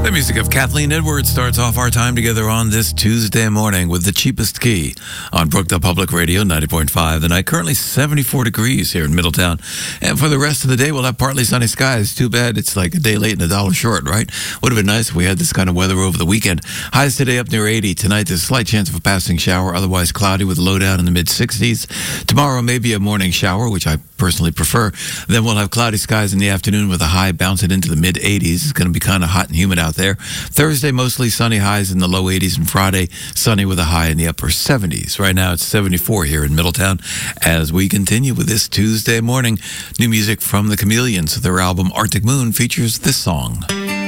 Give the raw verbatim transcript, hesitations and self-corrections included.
The music of Kathleen Edwards starts off our time together on this Tuesday morning with The Cheapest Key on Brookdale Public Radio ninety point five. The night currently seventy-four degrees here in Middletown. And for the rest of the day, we'll have partly sunny skies. Too bad it's like a day late and a dollar short, right? Would have been nice if we had this kind of weather over the weekend. Highs today up near eighty. Tonight, there's a slight chance of a passing shower, otherwise cloudy with a low down in the mid-sixties. Tomorrow, maybe a morning shower, which I personally prefer. Then we'll have cloudy skies in the afternoon with a high bouncing into the mid-eighties. It's going to be kind of hot and humid out there. Thursday, mostly sunny, highs in the low eighties, and Friday, sunny with a high in the upper seventies. Right now, it's seventy-four here in Middletown as we continue with this Tuesday morning. New music from the Chameleons. Their album Arctic Moon features this song.